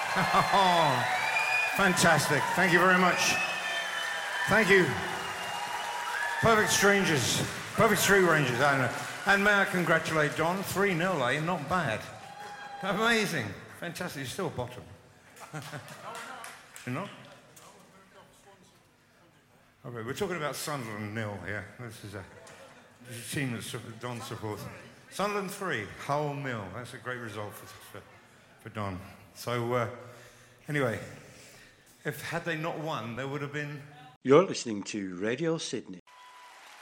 Oh, fantastic. Thank you very much. Thank you. Perfect Strangers. Perfect Street Rangers, I don't know. And may I congratulate Don? 3-0, eh? Not bad. Amazing. Fantastic. You're still bottom. You're not? Okay, we're talking about Sunderland 0 here. This is a team that Don supports. Sunderland 3, Hull 0. That's a great result for Don. So, anyway, had they not won, there would have been... You're listening to Radio Sydney.